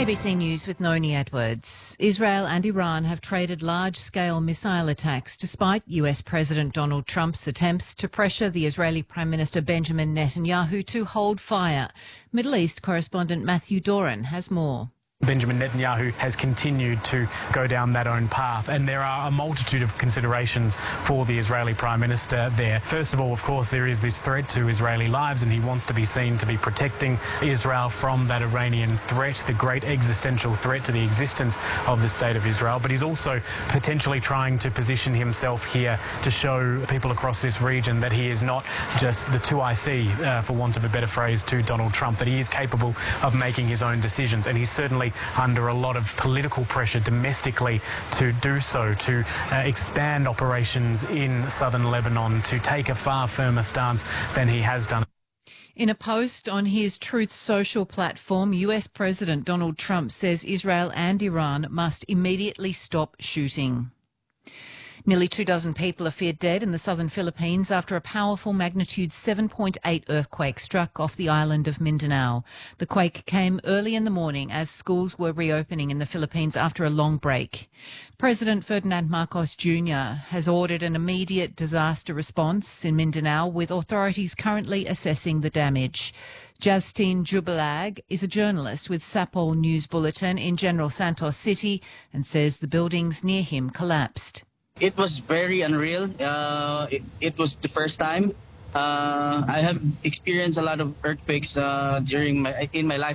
ABC News with Noni Edwards. Israel and Iran have traded large-scale missile attacks despite US President Donald Trump's attempts to pressure the Israeli Prime Minister Benjamin Netanyahu to hold fire. Middle East correspondent Matthew Doran has more. Benjamin Netanyahu has continued to go down that own path, and there are a multitude of considerations for the Israeli Prime Minister there. First of all, of course, there is this threat to Israeli lives, and he wants to be seen to be protecting Israel from that Iranian threat, the great existential threat to the existence of the State of Israel. But he's also potentially trying to position himself here to show people across this region that he is not just the 2IC, for want of a better phrase, to Donald Trump, that he is capable of making his own decisions, and he's certainly under a lot of political pressure domestically to do so, to expand operations in southern Lebanon, to take a far firmer stance than he has done. In a post on his Truth Social platform, US President Donald Trump says Israel and Iran must immediately stop shooting. Nearly 24 people are feared dead in the southern Philippines after a powerful magnitude 7.8 earthquake struck off the island of Mindanao. The quake came early in the morning as schools were reopening in the Philippines after a long break. President Ferdinand Marcos Jr. has ordered an immediate disaster response in Mindanao, with authorities currently assessing the damage. Justine Jubalag is a journalist with Sapol News Bulletin in General Santos City and says the buildings near him collapsed. It was very unreal. It was the first time. I have experienced a lot of earthquakes in my lifetime.